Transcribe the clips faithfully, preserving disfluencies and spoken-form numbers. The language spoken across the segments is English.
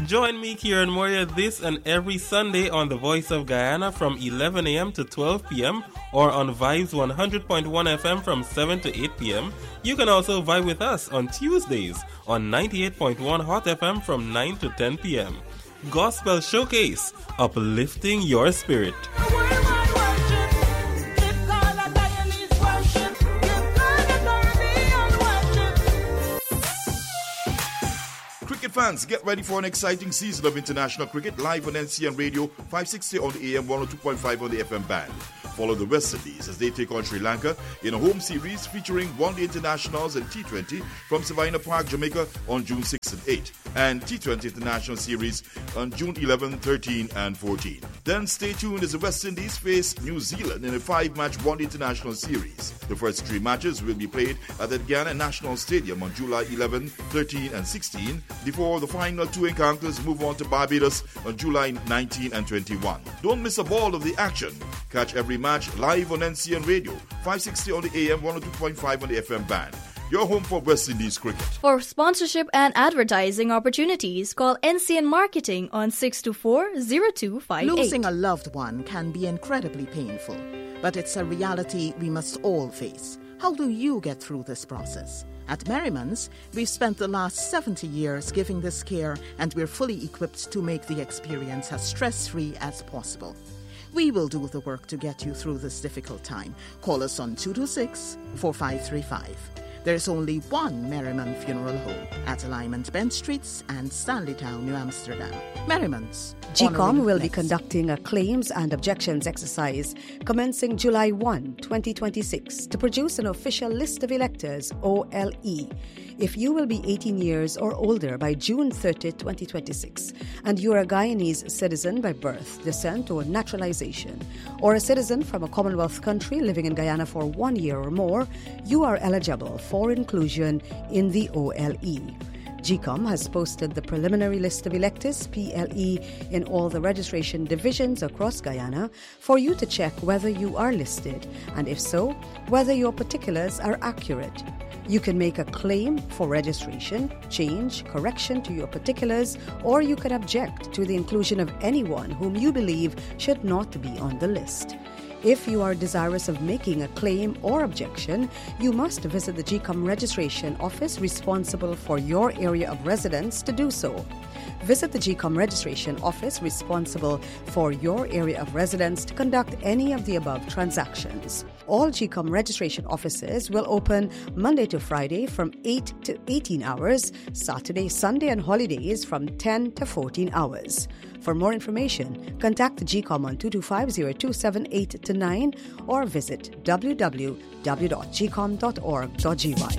Join me, Kieran Moria, this and every Sunday on The Voice of Guyana from eleven a.m. to twelve p.m. or on Vibes one hundred point one F M from seven to eight p.m. You can also vibe with us on Tuesdays on ninety-eight point one Hot F M from nine to ten p.m. Gospel Showcase, uplifting your spirit. Cricket fans, get ready for an exciting season of international cricket live on N C N Radio, five sixty on the A M, one oh two point five on the F M band. Follow the West Indies as they take on Sri Lanka in a home series featuring one-day internationals and T twenty from Savannah Park, Jamaica on June sixth and eighth, and T twenty International Series on June eleventh, thirteenth and fourteenth. Then stay tuned as the West Indies face New Zealand in a five-match one-day international series. The first three matches will be played at the Guyana National Stadium on July eleventh, thirteenth and sixteenth, before the final two encounters move on to Barbados on July nineteenth and twenty-first. Don't miss a ball of the action. Catch every match live on N C N Radio, five sixty on the A M, one oh two point five on the F M band. Your home for West Indies cricket. For sponsorship and advertising opportunities, call N C N Marketing on six two four, zero two five eight. Losing a loved one can be incredibly painful, but it's a reality we must all face. How do you get through this process? At Merriman's, we've spent the last seventy years giving this care, and we're fully equipped to make the experience as stress-free as possible. We will do the work to get you through this difficult time. Call us on two two six, four five three five. There's only one Merriman Funeral Home at Alignment Bench Streets and Stanleytown, New Amsterdam. Merriman's. G COM will be conducting a claims and objections exercise commencing July first, twenty twenty-six to produce an official list of electors, O L E. If you will be eighteen years or older by June thirtieth, twenty twenty-six, and you are a Guyanese citizen by birth, descent, or naturalization, or a citizen from a Commonwealth country living in Guyana for one year or more, you are eligible for inclusion in the O L E. G COM has posted the preliminary list of electors, P L E, in all the registration divisions across Guyana for you to check whether you are listed, and if so, whether your particulars are accurate. You can make a claim for registration, change, correction to your particulars, or you can object to the inclusion of anyone whom you believe should not be on the list. If you are desirous of making a claim or objection, you must visit the G COM registration office responsible for your area of residence to do so. Visit the G COM registration office responsible for your area of residence to conduct any of the above transactions. All G COM registration offices will open Monday to Friday from eight to eighteen hours, Saturday, Sunday and holidays from ten to fourteen hours. For more information, contact the G COM on two two five, zero two seven eight to nine or visit w w w dot g com dot org dot g y.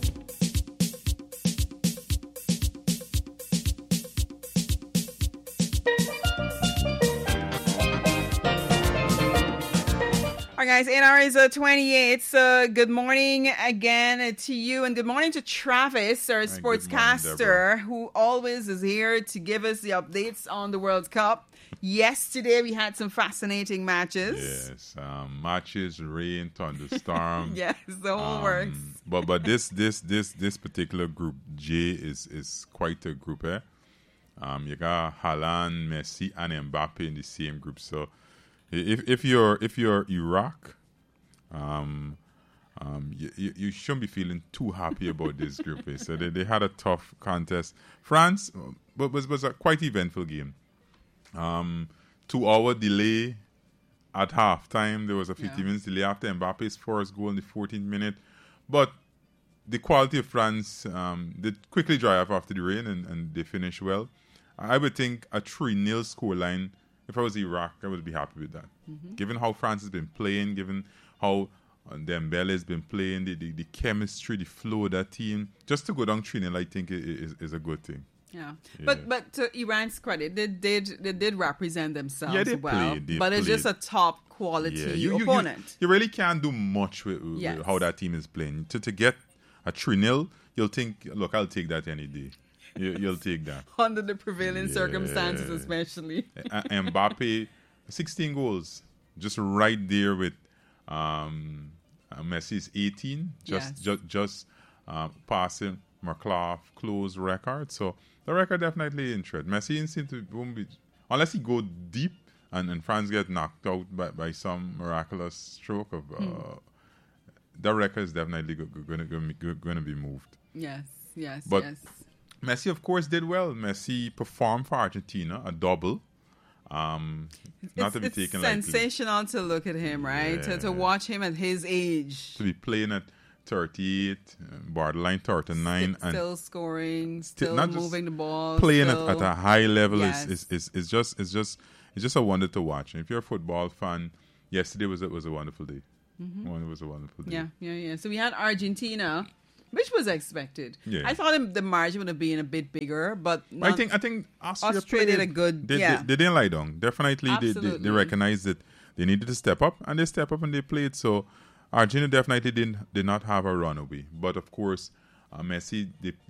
All right, guys, eight hours uh, twenty-eight. So good morning again to you, and good morning to Travis, our Right, sportscaster, who always is here to give us the updates on the World Cup. Yesterday, we had some fascinating matches. Yes, um, matches, rain, thunderstorm. Yes, the whole um, works. But but this this this this particular group J is is quite a group, eh? Um, you got Haaland, Messi, and Mbappe in the same group. So if if you're if you're Iraq, um, um, you, you, you shouldn't be feeling too happy about this group. Eh? So they, they had a tough contest. France, but was was a quite eventful game. Um, two-hour delay at halftime. There was a fifty Yeah. minutes delay after Mbappe's first goal in the fourteenth minute. But the quality of France um, did quickly dry up after the rain, and, and they finished well. I would think a three nil scoreline, if I was Iraq, I would be happy with that. Mm-hmm. Given how France has been playing, given how uh, Dembele has been playing, the, the, the chemistry, the flow of that team, just to go down three nil, I think is, is a good thing. Yeah. Yeah. But but to Iran's credit, they did they did represent themselves Yeah, they well. played, they but it's just a played. top quality Yeah, you, you, opponent. You, you really can't do much with, with Yes. how that team is playing. To to get a three nil, you'll think, look, I'll take that any day. You, you'll take that. Under the prevailing Yeah. circumstances, especially. A- Mbappe, sixteen goals, just right there with um, uh, Messi's eighteen, just Yes. just just uh, passing McClough close record. So the record definitely interesting. Messi didn't seem to won't be unless he go deep and, and France get knocked out by, by some miraculous stroke of uh, mm. the record is definitely going to going to be moved. Yes, yes, but yes. Messi, of course, did well. Messi performed for Argentina, a double. Um, not it's, to be it's taken sensational lightly. to look at him, right? Yeah. To, to watch him at his age. To be playing at thirty-eight, borderline thirty-nine. Still, still scoring, still not moving the ball. Playing still, at, at a high level yes. is, is, is, is just is just it's just a wonder to watch. And if you're a football fan, yesterday was it was a wonderful day. Mm-hmm. One was a wonderful day. Yeah, yeah, yeah. So we had Argentina, which was expected. Yeah. I thought the margin would have been a bit bigger, but I think I think Austria, Austria did played, a good. They, yeah, they, they didn't lie down. Definitely, they, they, they recognized that they needed to step up, and they step up and they played. So Argentina definitely didn't did not have a runaway. But of course, uh, Messi they